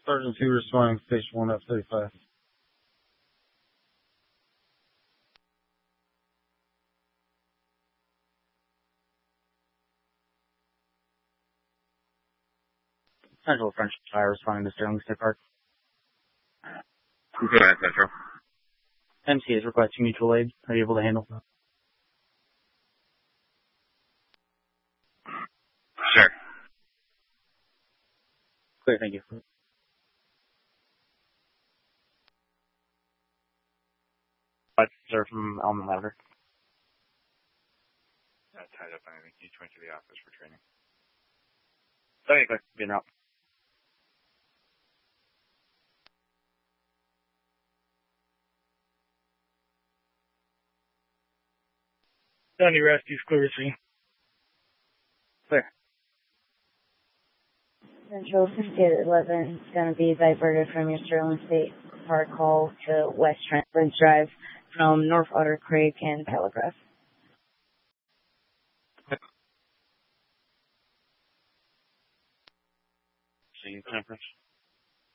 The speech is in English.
Sergeant 2 responding to Station 1 F-35. Central French Fire responding to Sterling State Park. Go ahead, Central. MC is requesting mutual aid. Are you able to handle that? Sure. Clear, thank you. Sir, from Elman Lavender. Not tied up on anything. You went to the office for training. Okay, clear. Being out. Dundee Rescue's clear to scene. Clear. Central 5811 is going to be diverted from your Sterling State Park Hall to West Trent Drive from North Otter Creek and Telegraph. See you, conference.